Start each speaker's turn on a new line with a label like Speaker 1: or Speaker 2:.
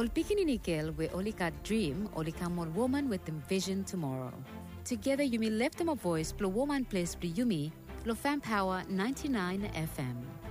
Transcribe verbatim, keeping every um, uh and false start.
Speaker 1: Ol pikininikil we olika dream olikamol woman with them vision tomorrow. Together you may lift them a voice, blow woman place, blue yumi, lo fan power ninety-nine F M.